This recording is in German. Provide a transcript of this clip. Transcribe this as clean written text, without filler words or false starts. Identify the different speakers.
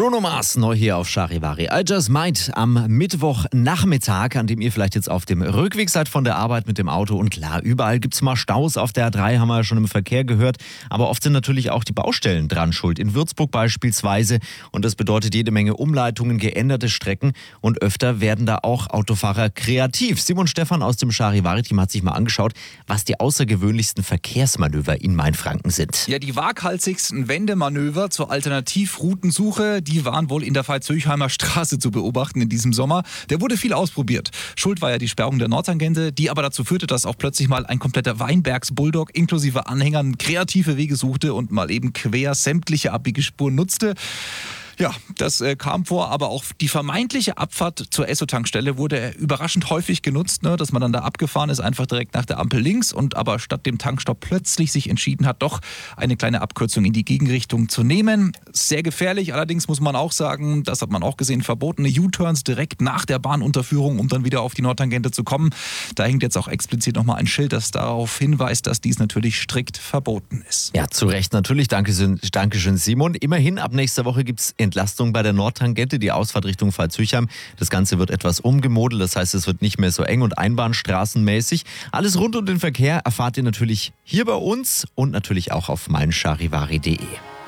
Speaker 1: Bruno Mars neu hier auf Charivari. I Just Might am Mittwochnachmittag, an dem ihr vielleicht jetzt auf dem Rückweg seid von der Arbeit mit dem Auto. Und klar, überall gibt's mal Staus. Auf der A3 haben wir ja schon im Verkehr gehört. Aber oft sind natürlich auch die Baustellen dran schuld. In Würzburg beispielsweise. Und das bedeutet jede Menge Umleitungen, geänderte Strecken. Und öfter werden da auch Autofahrer kreativ. Simon Stephan aus dem Charivari-Team hat sich mal angeschaut, was die außergewöhnlichsten Verkehrsmanöver in Mainfranken sind.
Speaker 2: Ja, die waghalsigsten Wendemanöver zur Alternativroutensuche, die waren wohl in der Veitshöchheimer Straße zu beobachten in diesem Sommer. Der wurde viel ausprobiert. Schuld war ja die Sperrung der Nordtangente, die aber dazu führte, dass auch plötzlich mal ein kompletter Weinbergs-Bulldog inklusive Anhängern kreative Wege suchte und mal eben quer sämtliche Abbiegespuren nutzte. Ja, das kam vor, aber auch die vermeintliche Abfahrt zur Esso-Tankstelle wurde überraschend häufig genutzt, ne, dass man dann da abgefahren ist, einfach direkt nach der Ampel links und aber statt dem Tankstopp plötzlich sich entschieden hat, doch eine kleine Abkürzung in die Gegenrichtung zu nehmen. Sehr gefährlich, allerdings muss man auch sagen, das hat man auch gesehen, verbotene U-Turns direkt nach der Bahnunterführung, um dann wieder auf die Nordtangente zu kommen. Da hängt jetzt auch explizit nochmal ein Schild, das darauf hinweist, dass dies natürlich strikt verboten ist.
Speaker 1: Ja, zu Recht natürlich. Dankeschön, Simon. Immerhin, ab nächster Woche gibt's Entlastung bei der Nordtangente, die Ausfahrt Richtung Veitshöchheim. Das Ganze wird etwas umgemodelt, das heißt, es wird nicht mehr so eng und einbahnstraßenmäßig. Alles rund um den Verkehr erfahrt ihr natürlich hier bei uns und natürlich auch auf meincharivari.de.